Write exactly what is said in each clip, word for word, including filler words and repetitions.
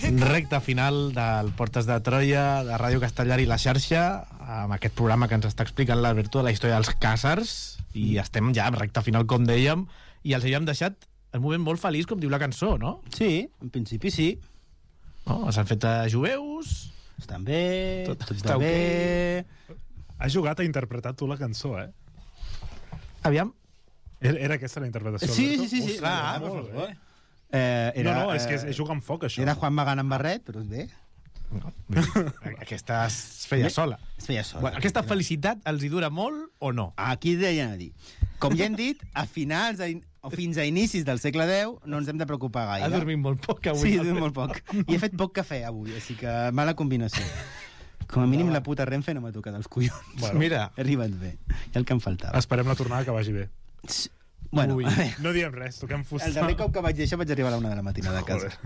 Recta final del Portes de Troia, de Ràdio Castellar i la xarxa, amb aquest programa que ens està explicant l'Alberto de la història dels càsars, i estem ja en recta final, com dèiem, i els havíem deixat en un moment molt feliç, com diu la cançó, no? Sí, en principi sí. No? S'han fet a jueus... Estan bé, tot, tot està va bé... Okay. Has jugat a interpretar tu la cançó, eh? Aviam. Era, era aquesta la interpretació, sí, Alberto? Sí, sí, sí. Clar, molt bé. Eh, era, no, no, és que és, eh, és jugar amb foc, això. Era Juan Magán en barret, però és bé. No, aquesta es feia sola. Es feia sola. Bueno, aquesta felicitat els hi dura molt o no? Aquí deien a dir. Com ja hem dit, a finals de, o fins a inicis del segle deu no ens hem de preocupar gaire. Ha dormit molt poc avui. Sí, he dormit molt poc. I he fet poc cafè avui, així que mala combinació. Com a mínim la puta Renfe no m'ha tocat els collons. Bueno, mira. He arribat bé. I el que em faltava. Esperem la tornada que vagi bé. Bueno, Ui, no diem res, toquem fusta. El darrer cop que vaig deixar vaig arribar a la una de la matinada a casa.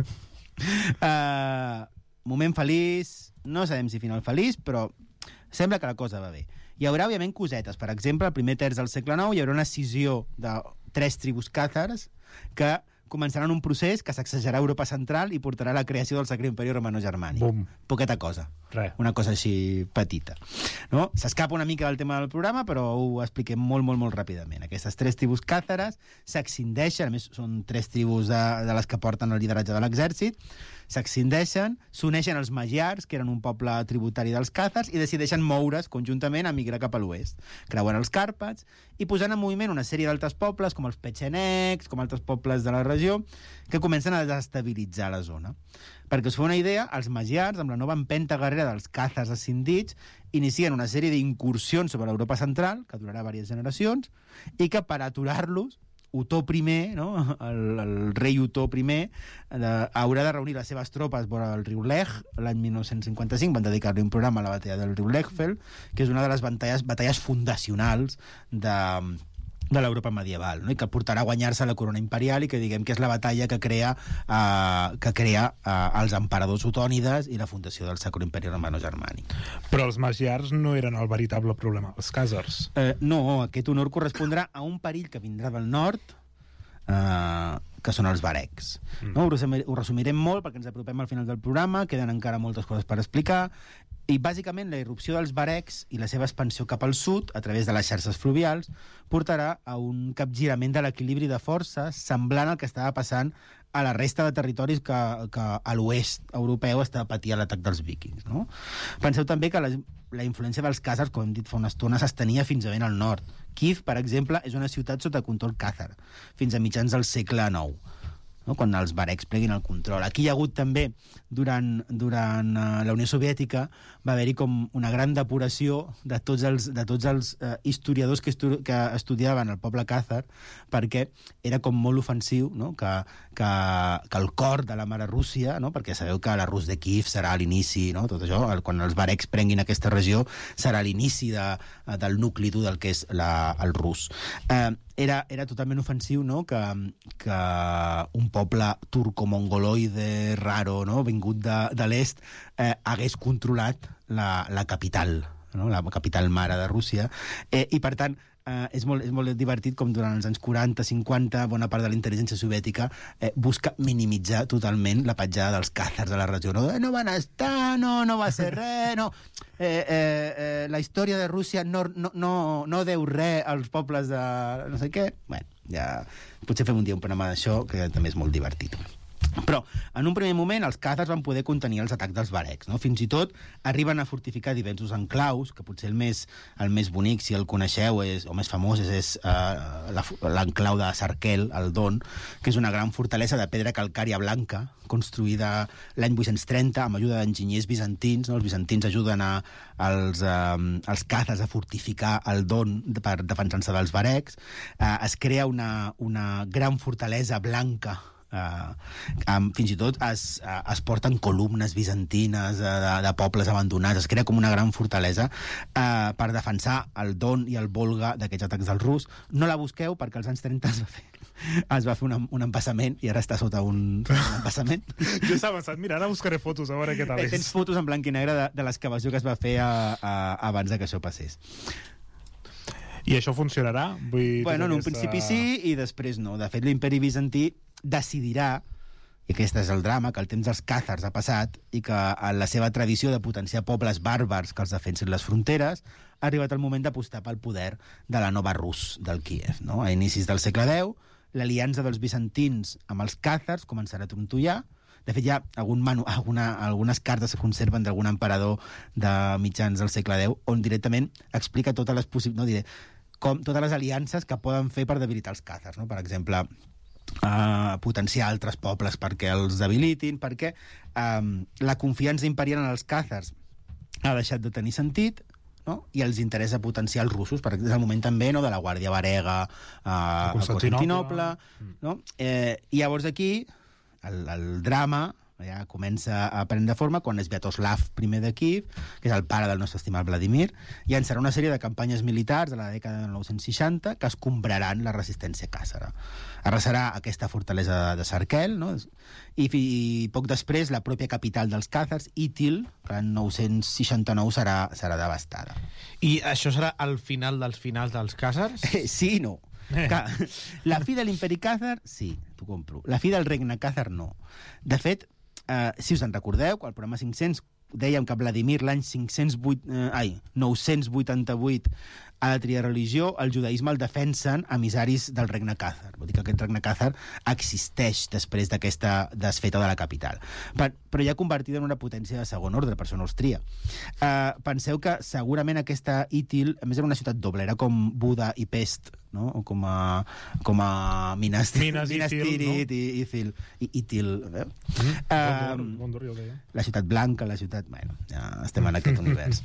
Uh, moment feliç, no sabem si final feliç, però sembla que la cosa va bé. Hi haurà, òbviament, cosetes. Per exemple, al primer terç del segle nou hi haurà una escissió de tres tribus càtars que començaran un procés que sacsejarà Europa central i portarà a la creació del Sacre Imperi Romano-Germànic. Bum. Poqueta cosa. Res. Una cosa així petita. No? S'escapa una mica del tema del programa, però ho expliquem molt, molt, molt ràpidament. Aquestes tres tribus càtares s'excindeixen, a més són tres tribus de, de les que porten el lideratge de l'exèrcit, s'excindeixen, s'uneixen als magiars, que eren un poble tributari dels càtars, i decideixen moure's conjuntament a migrar cap a l'oest. Creuen els Càrpats i posant en moviment una sèrie d'altres pobles, com els petxenecs, com altres pobles de la regió, que comencen a desestabilitzar la zona. Perquè us feu una idea, els magiars, amb la nova empenta guerrera dels càtars ascendits, inicien una sèrie d'incursions sobre l'Europa central, que durarà diverses generacions, i que per aturar-los, Otó primer, no? el, el rei Otó primer, eh, haurà de reunir les seves tropes vora el riu Lech l'any mil nou-cents cinquanta-cinc, van dedicar-li un programa a la batalla del riu Lechfeld, que és una de les batalles, batalles fundacionals de, de l'Europa medieval, no? I que portarà a guanyar-se la corona imperial i que diguem que és la batalla que crea, eh, que crea eh, els emperadors otònides i la fundació del Sacre Imperi Romano-Germànic. Però els magiars no eren el veritable problema, els càsars. Eh, no, aquest honor correspondrà a un perill que vindrà del nord, eh, que són els varecs. Mm. No? Ho, resumir, ho resumirem molt perquè ens apropem al final del programa, queden encara moltes coses per explicar, i bàsicament la irrupció dels varecs i la seva expansió cap al sud, a través de les xarxes fluvials, portarà a un capgirament de l'equilibri de forces semblant al que estava passant a la resta de territoris que, que a l'oest europeu estava patint l'atac dels vikings. No? Penseu també que la, la influència dels càsars, com hem dit fa una estona, s'estenia fins a ben al nord. Kíev, per exemple, és una ciutat sota control càzar, fins a mitjans del segle nou. No? Quan els varecs pleguin el control. Aquí hi ha hagut també, durant, durant uh, la Unió Soviètica, va haver-hi com una gran depuració de tots els, de tots els uh, historiadors que, estu que estudiaven el poble càzar, perquè era com molt ofensiu, no? que, que, que el cor de la mare Rússia, no? perquè sabeu que la Rus de Kíev serà l'inici, no? tot això, el, quan els varecs prenguin aquesta regió, serà l'inici de, del nucli dur del que és la, el rus. Eh, Era, era totalment ofensiu, no? que, que un poble turco-mongoloide raro, no? vingut de, de l'est, eh, hagués controlat la, la capital, no? la capital mare de Rússia, eh, i per tant eh, és, molt, és molt divertit com durant els anys quaranta cinquanta bona part de la intel·ligència soviètica eh, busca minimitzar totalment la petjada dels càzars de la regió. No, no van estar, no, no va ser res, no... Eh, eh, eh, la història de Rússia no, no, no, no deu res als pobles de no sé què. Bueno, ja potser fem un dia un programa d'això, que també és molt divertit. Però, en un primer moment, els càzars van poder contenir els atacs dels varecs, no? Fins i tot arriben a fortificar diversos enclaus, que potser el més, el més bonic, si el coneixeu, és, o més famós, és, és uh, l'enclau de Sarkel, al Don, que és una gran fortalesa de pedra calcària blanca, construïda l'any vuit-cents trenta amb ajuda d'enginyers bizantins. No? Els bizantins ajuden a, als, uh, als càzars a fortificar el Don per defensar-se dels varecs. Uh, es crea una, una gran fortalesa blanca. Uh, um, fins i tot es, uh, es porten columnes bizantines uh, de, de pobles abandonats, es crea com una gran fortalesa uh, per defensar el Don i el Volga d'aquests atacs del rus. No la busqueu perquè als anys trenta es va fer, es va fer un, un embassament i ara està sota un, un embassament. Jo s'ha avançat, mira, ara buscaré fotos a veure què tal és. Tens fotos en blanc i negre de, de l'excavació que es va fer a, a, abans de que això passés. I això funcionarà? Vull bueno, en un aquesta... principi sí i després no. De fet, l'imperi bizantí decidirà, I aquest és el drama, que el temps dels càzars ha passat i que en la seva tradició de potenciar pobles bàrbars que els defensin les fronteres ha arribat el moment d'apostar pel poder de la nova Rus del Kíev. No? A inicis del segle deu, l'aliança dels bizantins amb els càzars començarà a trontollar. De fet, hi ha algun manu, alguna, algunes cartes que conserven d'algun emperador de mitjans del segle deu on directament explica totes les possibles... No diré, com totes les aliances que poden fer per debilitar els càzars. No? Per exemple, uh, potenciar altres pobles perquè els debilitin, perquè um, la confiança imperial en els càzars ha deixat de tenir sentit, no? I els interessa potenciar els russos, perquè és el moment també, no?, de la Guàrdia Varega uh, a Constantinople. No? Eh, I llavors aquí el, el drama ja comença a prendre forma quan és Sviatoslav primer de Kíev, que és el pare del nostre estimat Vladimir, i llançarà una sèrie de campanyes militars de la dècada de mil nou-cents seixanta que escombraran la resistència càssara. Arrasarà aquesta fortalesa de Sarkel, no? I, i poc després la pròpia capital dels càzars, Itil, que en nou-cents seixanta-nou serà, serà devastada. I això serà el final dels finals dels càzars? Eh, sí i no. Eh. La fi de l'imperi càzar, sí, t'ho compro. La fi del regne càzar, no. De fet, Uh, si us en recordeu, al programa cinc-cents dèiem que Vladimir l'any cinc-cents vuit, eh, ai, nou-cents vuitanta-vuit a la tria religió, el judaïsme el defensen emissaris del regne càzar. Vol dir que aquest regne càzar existeix després d'aquesta desfeta de la capital. Per, però ja convertida en una potència de segon ordre, per això no els tria. Uh, penseu que segurament aquesta Itil, a més era una ciutat doble, era com Buda i Pest, no? O com a, com a Minas, Minas, Minas Ithil, Tirith, no? i Ithil, i Itil. Eh? Mm. Um, Gondor, jo deia. la ciutat blanca, la ciutat... Bueno, ja estem en aquest univers.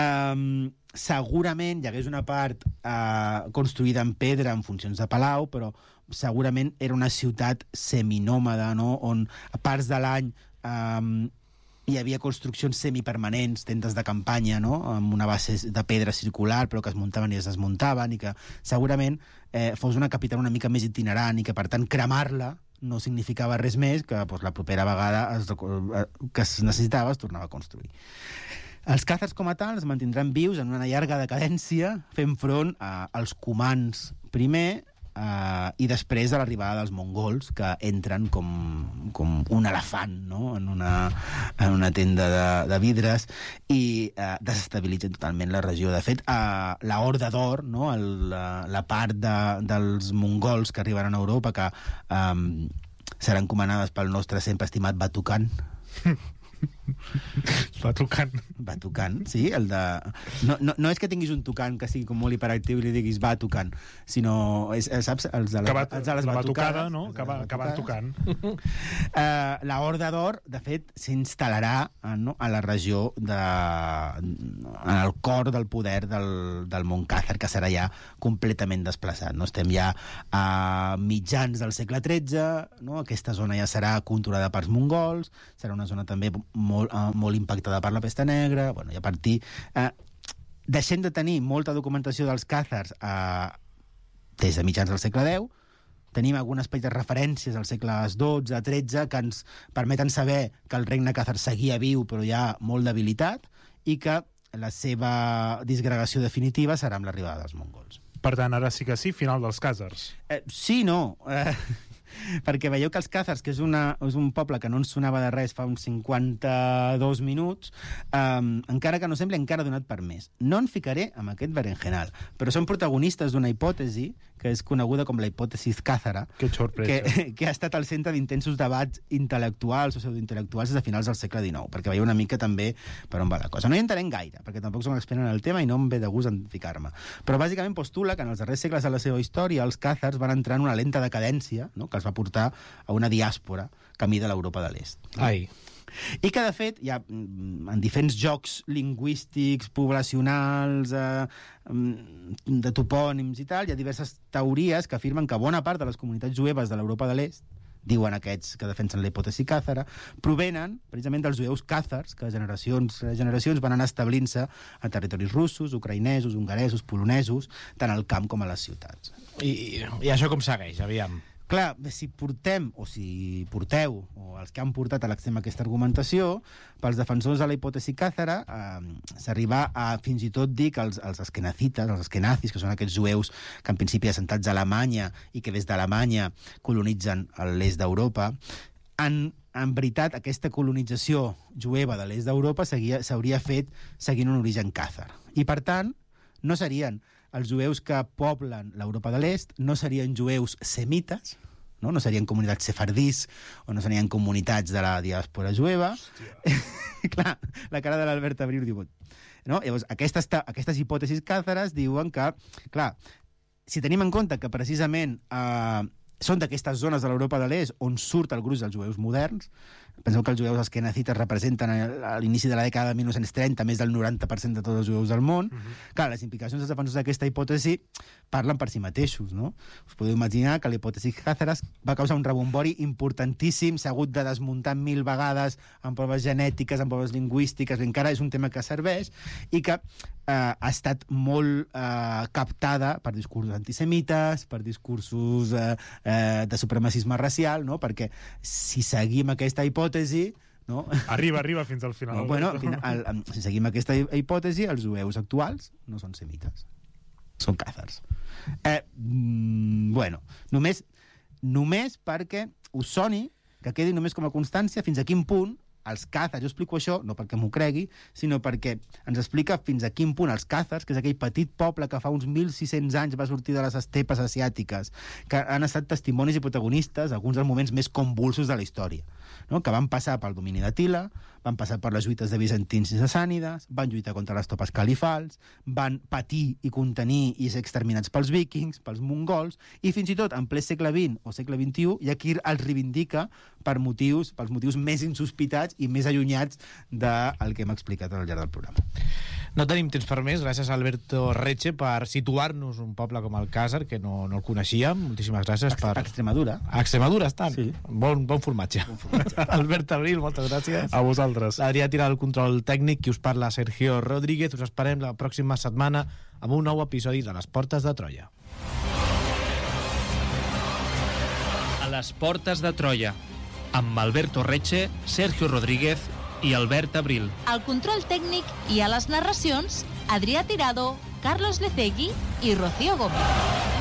Um, segurament hi hagués una part uh, construïda en pedra en funcions de palau, però segurament era una ciutat seminòmada, no?, on a parts de l'any um, hi havia construccions semipermanents, tentes de campanya, no?, amb una base de pedra circular, però que es muntaven i es desmuntaven, i que segurament eh, fos una capital una mica més itinerant i que, per tant, cremar-la no significava res més que doncs, la propera vegada es, que es necessitava es tornava a construir. Els càzars com a tal es mantindran vius en una llarga decadència, fent front a, als cumans primer uh, i després de l'arribada dels mongols, que entren com, com un elefant, no?, en, una, en una tenda de, de vidres i uh, desestabilitzen totalment la regió. De fet, uh, la Horda d'Or, no?, el, la, la part de, dels mongols que arribaran a Europa, que um, seran comandades pel nostre sempre estimat Batukan. Va tocant. Va tocant, sí, el de... No, no, no és que tinguis un tocant que sigui com molt hiperactiu i li diguis va tocant, sinó, és, saps, els de, la, va, els de les la batucada, batucades, no? Que, va, que van tocant. Uh, la Horda d'Or, de fet, s'instal·larà no, a la regió de... en el cor del poder del, del món càzar, que serà ja completament desplaçat. No? Estem ja a mitjans del segle tretze, no? Aquesta zona ja serà controlada pels mongols, serà una zona també molt, uh, molt impactada per la pesta negra, bueno, i a partir... Eh, deixem de tenir molta documentació dels càzars eh, des de mitjans del segle deu, tenim algunes petites referències als segles dotze, tretze, que ens permeten saber que el regne càzar seguia viu, però ja molt debilitat, i que la seva disgregació definitiva serà amb l'arribada dels mongols. Per tant, ara sí que sí, final dels càzars. Eh, sí, no... Eh... perquè veieu que els càzars, que és, una, és un poble que no ens sonava de res fa uns cinquanta-dos minuts, um, encara que no sembli, encara ha donat per més. No en ficaré amb aquest berenjenal, però són protagonistes d'una hipòtesi que és coneguda com la hipòtesi càzara, que, que ha estat al centre d'intensos debats intel·lectuals o pseudointel·lectuals des de finals del segle dinou, perquè veieu una mica també per on va la cosa. No hi entrarem gaire, perquè tampoc som expert en el tema i no em ve de gust en ficar-me. Però bàsicament postula que en els darrers segles de la seva història els càzars van entrar en una lenta decadència, no?, que els va portar a una diàspora camí de l'Europa de l'Est. Ai. I que, de fet, hi ha en diferents jocs lingüístics, poblacionals, eh, de topònims i tal, hi ha diverses teories que afirmen que bona part de les comunitats jueves de l'Europa de l'Est, diuen aquests que defensen la hipòtesi càzara, provenen precisament dels jueus càzars, que generacions generacions van anar establint-se a territoris russos, ucraïnesos, hongaresos, polonesos, tant al camp com a les ciutats. I, i això com segueix, aviam? Clar, si portem, o si porteu, o els que han portat a l'extrem aquesta argumentació, pels defensors de la hipòtesi càzara, eh, s'arriba a fins i tot dir que els, els eskenazites, els eskenazis, que són aquests jueus que en principi assentats a Alemanya i que des d'Alemanya colonitzen l'est d'Europa, en, en veritat, aquesta colonització jueva de l'est d'Europa s'hauria fet seguint un origen càzar. I, per tant, no serien els jueus que poblen l'Europa de l'est, no serien jueus semites, no, no serien comunitats sefardís o no serien comunitats de la diàspora jueva. Clar, la cara de l'Albert Abril diu... No? Llavors, aquestes, aquestes hipòtesis càzares diuen que, clar, si tenim en compte que precisament eh, són d'aquestes zones de l'Europa de l'Est on surt el gruix dels jueus moderns, penseu que els jueus askenazites representen a l'inici de la dècada de mil nou-cents trenta més del noranta per cent de tots els jueus del món. Uh-huh. Clar, les implicacions dels defensors d'aquesta hipòtesi parlen per si mateixos, no? Us podeu imaginar que la hipòtesi càzares va causar un rebombori importantíssim, s'ha hagut de desmuntar mil vegades amb proves genètiques, amb proves lingüístiques, encara és un tema que serveix i que eh, ha estat molt eh, captada per discursos antisemites, per discursos eh, eh, de supremacisme racial, no? Perquè si seguim aquesta hipòtesi, no? Arriba, arriba fins al final. No, bueno, al, al, si seguim aquesta hipòtesi, els jueus actuals no són semites, són càzars. Eh, mm, bueno, només, només perquè us soni, que quedi només com a constància fins a quin punt els càzars, jo explico això, no perquè m'ho cregui, sinó perquè ens explica fins a quin punt els càzars, que és aquell petit poble que fa uns mil sis-cents anys va sortir de les estepes asiàtiques, que han estat testimonis i protagonistes alguns dels moments més convulsos de la història, no? Que van passar pel domini d'Àtila, van passar per les lluites de bizantins i sassànides, van lluitar contra les tropes califals, van patir i contenir i ser exterminats pels vikings, pels mongols, i fins i tot en ple segle vint o segle vint-i-u hi ha qui els reivindica per motius, pels motius més insospitats i més allunyats del que hem explicat al llarg del programa. No tenim temps per més. Gràcies a Alberto Reche per situar-nos un poble com el Càsar, que no, no el coneixíem. Moltíssimes gràcies. Ex per... Extremadura. A Extremadura estan? Sí. Bon, bon formatge. Bon formatge. Albert Abril, moltes gràcies. A vosaltres. L'Adrià Tira del control tècnic, qui us parla Sergio Rodríguez. Us esperem la pròxima setmana amb un nou episodi de Les Portes de Troia. A les Portes de Troia, amb Alberto Reche, Sergio Rodríguez i Albert Abril. Al control tècnic i a les narracions, Adrià Tirado, Carlos Lecegui i Rocío Gómez.